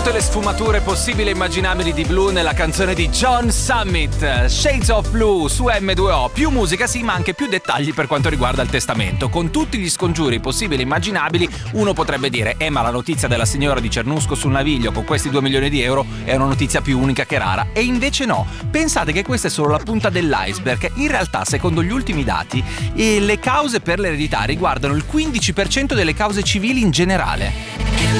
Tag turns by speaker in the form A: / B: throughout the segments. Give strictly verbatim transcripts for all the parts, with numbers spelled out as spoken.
A: tutte le sfumature possibili e immaginabili di blu nella canzone di John Summit, Shades of Blue su emme due o. Più musica sì, ma anche più dettagli per quanto riguarda il testamento. Con tutti gli scongiuri possibili e immaginabili, uno potrebbe dire eh ma la notizia della signora di Cernusco sul Naviglio con questi due milioni di euro è una notizia più unica che rara. E invece no, pensate che questa è solo la punta dell'iceberg. In realtà, secondo gli ultimi dati, eh, le cause per l'eredità riguardano il quindici per cento delle cause civili in generale.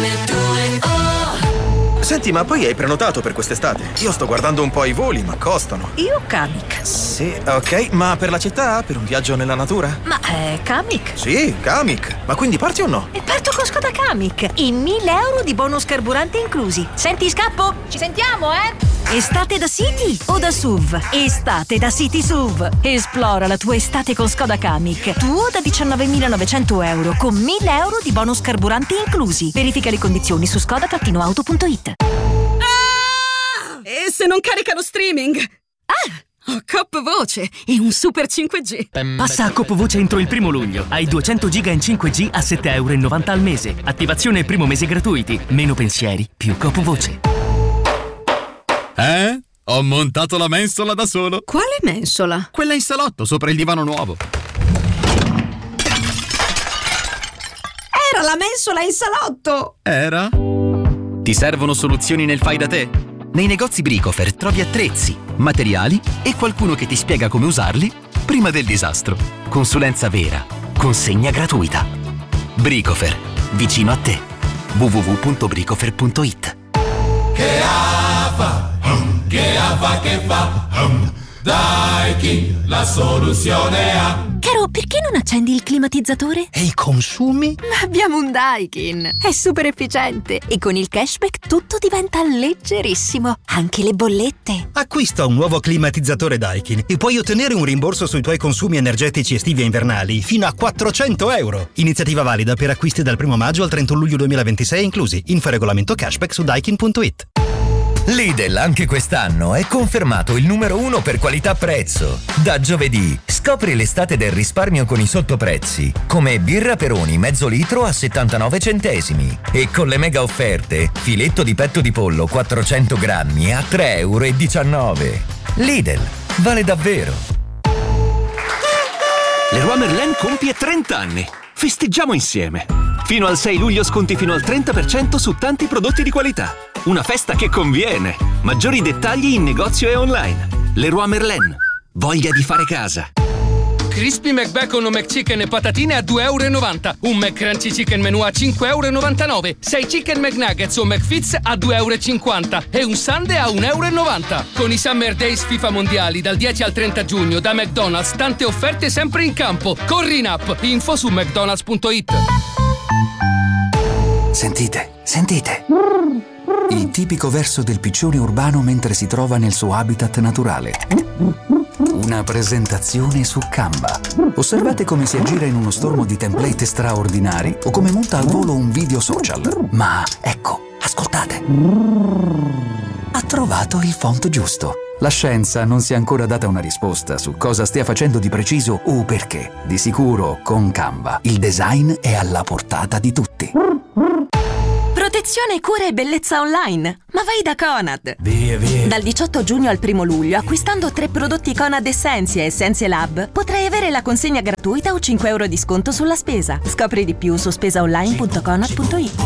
B: Senti, ma poi hai prenotato per quest'estate? Io sto guardando un po' i voli, ma costano.
C: Io Kamiq.
B: Sì, ok, ma per la città? Per un viaggio nella natura?
C: Ma è Kamiq?
B: Sì, Kamiq. Ma quindi parti o no?
C: E parto con Skoda Kamiq. E mille euro di bonus carburante inclusi. Senti, scappo?
D: Ci sentiamo, eh?
C: Estate da City o da S U V? Estate da City S U V. Esplora la tua estate con Skoda Kamiq. Tuo da diciannovemilanovecento euro con mille euro di bonus carburanti inclusi. Verifica le condizioni su skoda auto punto it.
D: Ah! E se non caricano streaming? Ah! Ho Coop Voce e un super cinque G.
E: Passa a Coop Voce entro il primo luglio. Hai duecento giga in cinque G a sette virgola novanta euro al mese. Attivazione e primo mese gratuiti. Meno pensieri, più Coop Voce.
F: Eh? Ho montato la mensola da solo.
D: Quale mensola?
F: Quella in salotto, sopra il divano nuovo.
D: Era la mensola in salotto!
F: Era? Ti servono soluzioni nel fai da te? Nei negozi Bricofer trovi attrezzi, materiali e qualcuno che ti spiega come usarli prima del disastro. Consulenza vera. Consegna gratuita. Bricofer. Vicino a te. w w w punto bricofer punto it.
G: Che ava, hum, che ava che fa, hum, Daikin la soluzione ha.
C: Caro, perché non accendi il climatizzatore?
H: E i consumi?
C: Ma abbiamo un Daikin. È super efficiente e con il cashback tutto diventa leggerissimo. Anche le bollette.
H: Acquista un nuovo climatizzatore Daikin e puoi ottenere un rimborso sui tuoi consumi energetici estivi e invernali fino a quattrocento euro. Iniziativa valida per acquisti dal primo maggio al trentuno luglio duemilaventisei inclusi. Info regolamento cashback su daikin punto it.
I: Lidl anche quest'anno è confermato il numero uno per qualità-prezzo. Da giovedì scopri l'estate del risparmio con i sottoprezzi, come birra Peroni mezzo litro a settantanove centesimi e con le mega offerte filetto di petto di pollo quattrocento grammi a tre virgola diciannove euro. Lidl, vale davvero.
J: Leroy Merlin compie trenta anni. Festeggiamo insieme. Fino al sei luglio sconti fino al trenta per cento su tanti prodotti di qualità. Una festa che conviene. Maggiori dettagli in negozio e online. Leroy Merlin. Voglia di fare casa.
K: Crispy McBacon o McChicken e patatine a due virgola novanta euro. Un McCrunchy Chicken Menù a cinque virgola novantanove euro. sei Chicken McNuggets o McFits a due virgola cinquanta euro. E un Sundae a un virgola novanta euro. Con i Summer Days FIFA Mondiali dal dieci al trenta giugno da McDonald's, tante offerte sempre in campo. Corri in app. Info su mcdonalds punto it.
L: Sentite, sentite. Il tipico verso del piccione urbano mentre si trova nel suo habitat naturale. Una presentazione su Canva. Osservate come si aggira in uno stormo di template straordinari o come monta al volo un video social. Ma ecco, ascoltate. Ha trovato il font giusto. La scienza non si è ancora data una risposta su cosa stia facendo di preciso o perché. Di sicuro, con Canva, il design è alla portata di tutti.
C: Protezione, cura e bellezza online. Ma vai da Conad.
H: Via, via.
C: Dal diciotto giugno al primo luglio, acquistando tre prodotti Conad Essentia e Essentia Lab, potrai avere la consegna gratuita o cinque euro di sconto sulla spesa. Scopri di più su spesaonline punto conad punto it.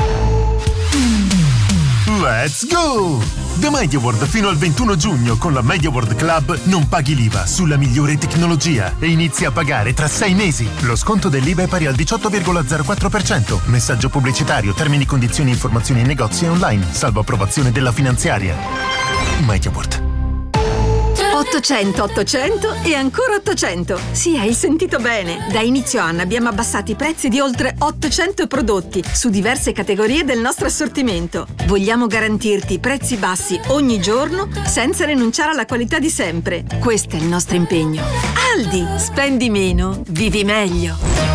M: Let's go! Da MediaWorld fino al ventuno giugno con la MediaWorld Club non paghi l'I V A sulla migliore tecnologia e inizi a pagare tra sei mesi. Lo sconto dell'I V A è pari al diciotto virgola zero quattro per cento. Messaggio pubblicitario, termini, condizioni e informazioni in negozi e online, salvo approvazione della finanziaria. MediaWorld.
D: ottocento ottocento e ancora ottocento. Sì, hai sentito bene. Da inizio anno abbiamo abbassato i prezzi di oltre ottocento prodotti su diverse categorie del nostro assortimento. Vogliamo garantirti prezzi bassi ogni giorno senza rinunciare alla qualità di sempre. Questo è il nostro impegno. Aldi, spendi meno, vivi meglio.